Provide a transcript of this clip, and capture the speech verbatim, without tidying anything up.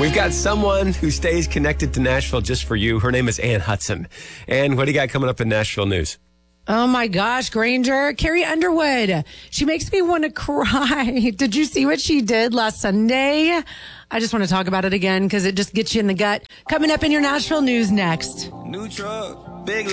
We've got someone who stays connected to Nashville just for you. Her name is Ann Hudson. Ann, what do you got coming up in Nashville news? Oh my gosh, Granger, Carrie Underwood. She makes me want to cry. Did you see what she did last Sunday? I just want to talk about it again because it just gets you in the gut. Coming up in your Nashville news next. New truck, big